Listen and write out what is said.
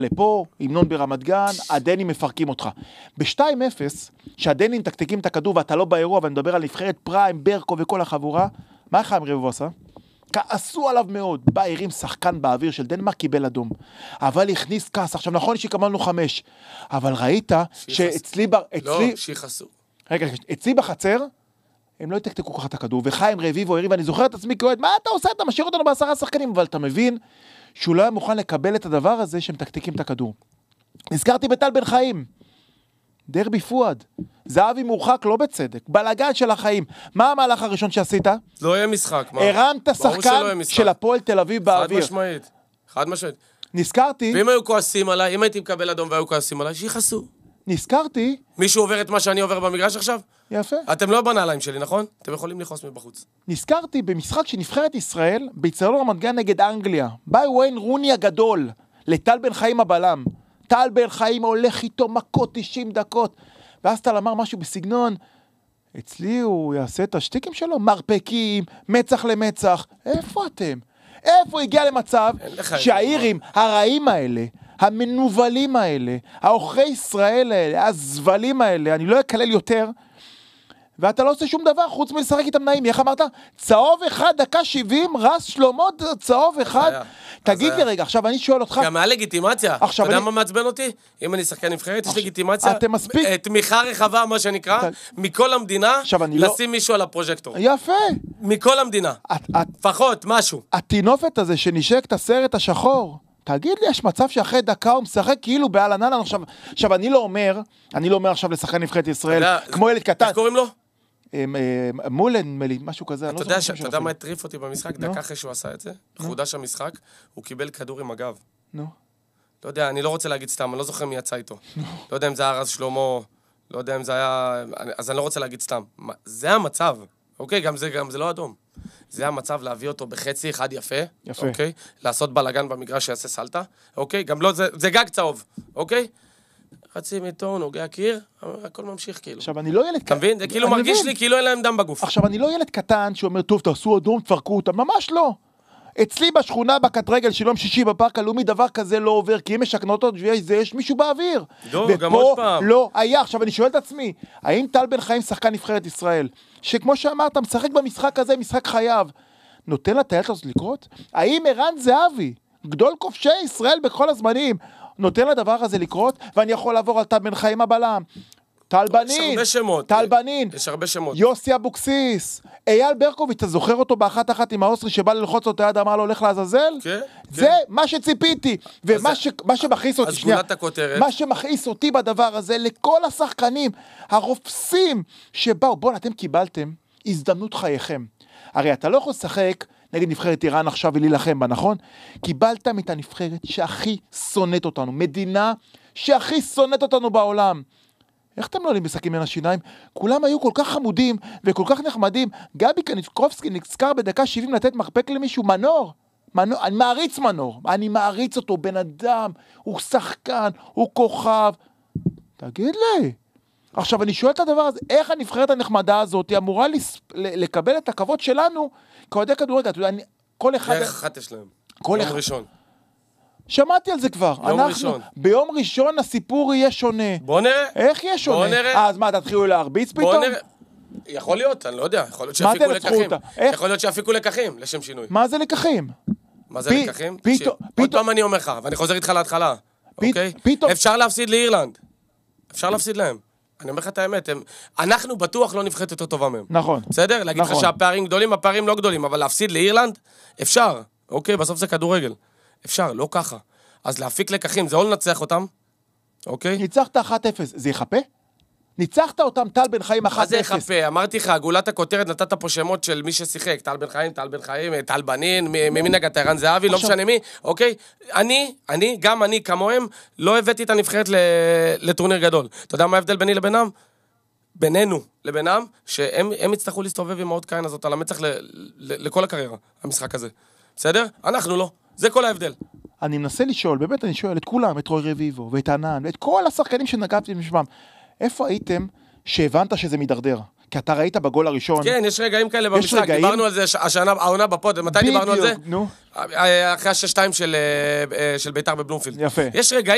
לפה, המנון ברמת גן, הדנים מפרקים אותך. ב-2-0, שהדנים תקתקים את הכדור ואתה לא באירוע, ואני מדבר על נבחרת פריים, ברקו וכל החבורה, מה חיים רביבו עשה? כעסו עליו מאוד, בא הרים שחקן באוויר של דנמרק, קיבל אדום. אבל הכניס כעס, עכשיו נכון שיקמלנו 5, אבל ראית שאצלי... לא, שיחסו. רגע, אצלי בחצר, הם לא יתקתקו ככה את הכדור, וחיים רביבו הרים, ואני זוכר את עצמי כאוהד, מה אתה עושה? אתה משאיר אותנו ב10 שחקנים, אבל אתה מבין שהוא לא היה מוכן לקבל את הדבר הזה שהם תקתקים את הכדור. נזכרתי בטל בן חיים, דרבי פואד, זהבי מורחק לא בצדק, בלגן של החיים. מה המהלך הראשון שעשית? לא יהיה משחק. הרמת שחקן של הפועל תל אביב באוויר. חד משמעית. נזכרתי... ואם היו כועסים עליי, אם הייתי מקבל אדום והיו כועסים עליי, שיחסו. נזכרתי... מישהו עובר את מה שאני עובר במגרש עכשיו? יפה. אתם לא בנעליים שלי, נכון? אתם יכולים לחוס מבחוץ. נזכרתי במשחק שנבחרת ישראל, באצטדיון רמת גן נגד אנגליה. בא וויין רוני הגדול, לטל בן חיים הבלם. טל בן חיים הולך איתו מכות 90 דקות. ואז טל אמר משהו בסגנון, אצלי הוא יעשה את השטיקים שלו, מרפקים, מצח למצח. איפה אתם? איפה הגיע למצב שהאירים הרעים האלה, המנובלים האלה, האוכרי ישראל האלה, הזבלים האלה, אני לא אקלל יותר, ואתה לא עושה שום דבר חוץ מלשחק איתם נעים. איך אמרת? צהוב אחד, דקה 70, רס שלמה, צהוב אחד. תגיד לי רגע, עכשיו אני שואל אותך... גם היה לגיטימציה. אתה יודע מה מעצבן אותי? אם אני שחקן נבחרת, יש לגיטימציה. אתם מספיק... תמיכה רחבה, מה שנקרא, מכל המדינה, לשים מישהו על הפרוז'קטור. יפה. מכל המדינה. לפחות, משהו. התינופת הזה שנשק את הסרט השחור, תגיד לי, יש מצב שאחרי דקה הוא משחק כאילו בעל הנהלה. עכשיו, אני לא אומר עכשיו לשחקן נבחרת ישראל, כמו ילד קטן. איך קוראים לו? מולן, משהו כזה. אתה יודע מה הטריף אותי במשחק? דקה אחרי שהוא עשה את זה, חודש המשחק, הוא קיבל כדור עם הגב. לא יודע, אני לא רוצה להגיד סתם, אני לא זוכר מי יצא איתו. לא יודע אם זה היה רז שלמה, לא יודע אם זה היה... אז אני לא רוצה להגיד סתם. זה המצב, אוקיי? גם זה לא אדום. זה המצב להביא אותו בחצי אחד יפה, אוקיי? לעשות בלגן במגרש שיעשה סלטה, אוקיי? גם לא, זה גג צהוב, אוקיי? חצי מיטו, נוגע קיר, הכל ממשיך כאילו. עכשיו, אני לא ילד קטן. אתה מבין? זה כאילו מרגיש לי כאילו אין להם דם בגוף. עכשיו, אני לא ילד קטן שאומר, טוב, תעשו אדום, תפרקו אותם. ממש לא. אצלי בשכונה, בקטרגל של יום שישי בפארק הלאומי, דבר כזה לא עובר, כי אם משכנות אותו, יש מישהו באוויר. לא, גם עוד פעם. לא היה. עכשיו, אני שואל את עצמי, האם טל בן חיים שחקן נבחרת ישראל, שכמו שאמרת, משחק במשחק הזה, משחק חייו, נותן לה תהליך הזאת לקרות? האם ערן זהבי, גדול כובשי ישראל בכל הזמנים, נותן לדבר הזה לקרות? ואני יכול לעבור על טל בן חיים הבלם, טל בנין, יש הרבה שמות. יוסי אבוקסיס, אייל ברקוביץ', אתה זוכר אותו באחת עם האוסטרי שבא ללחוץ אותו יד, אמר לו הולך לעזאזל? זה מה שציפיתי, ומה שמכעיס אותי, מה שמכעיס אותי בדבר הזה, לכל השחקנים הרופסים שבאו, בואו, אתם קיבלתם הזדמנות חייכם. הרי אתה לא יכול לשחק נגד נבחרת איראן עכשיו ולהילחם בה, נכון? קיבלתם את הנבחרת שהכי שונאת אותנו, מדינה שהכי שונאת אותנו בעולם. איך אתם לא עולים משחקים בין השיניים? כולם היו כל כך חמודים וכל כך נחמדים. גבי קניקובסקי נזכר בדקה 70 לתת מרפק למישהו, מנור, אני מעריץ מנור, אני מעריץ אותו, בן אדם, הוא שחקן, הוא כוכב. תגיד לי, עכשיו אני שואל את הדבר הזה, איך הנבחרת הנחמדה הזאת היא אמורה לקבל את הכבוד שלנו כאוהדי כדורגל? אתה יודע, כל אחד... דרך אחת יש להם, יום ראשון. שמעתי על זה כבר. ביום ראשון הסיפור יהיה שונה. בוא נראה. איך יהיה שונה? בוא נראה. אז מה, תתחילו להרביץ פתאום? בוא נראה. יכול להיות, אני לא יודע. יכול להיות שיפיקו לקחים. יכול להיות שיפיקו לקחים, לשם שינוי. מה זה לקחים? מה זה לקחים? עוד פעם אני אומר לך, ואני חוזר איתך להתחלה. אוקיי? אפשר להפסיד לאירלנד. אפשר להפסיד להם. אני אומר לך את האמת, אנחנו בטוח לא נבחרת יותר טובה מהם. נכון. בסדר? להגיד לך שהפערים גדולים, הפערים לא גדולים, אבל להפסיד לאירלנד, אפשר. אוקיי? בסוף זה כדורגל. אפשר, לא ככה. אז להפיק לקחים, זה או לנצח אותם, אוקיי? ניצחת 1-0, זה יחפה? ניצחת אותם טל בן חיים 1-0. מה זה יחפה? אמרתי לך, גולת הכותרת נתת פה שמות של מי ששיחק, טל בן חיים, טל בנין, ממי נגעת, ערן זהבי, לא משנה מי, אוקיי? גם אני כמוהם, לא הבאתי את הנבחרת לטורניר גדול. אתה יודע מה ההבדל ביני לבינם? בינינו לבינם, שהם יצטרכו להסתובב עם העוד קין הזאת על המצח לכל הקריירה, המשחק הזה. בסדר? אנחנו לא. זה כל ההבדל. אני מנסה לשאול, באמת אני שואל את כולם, את רוי רביבו ואת ענן, ואת כל השחקנים שנגעתי בשמם, איפה הייתם שהבנת שזה מדרדר? כי אתה ראית בגול הראשון. כן, יש רגעים כאלה במשחק, דיברנו על זה השנה, העונה בפוד, מתי דיברנו על זה? אחרי ה-6-2 של ביתר בבלומפילד. יפה. יש רגעים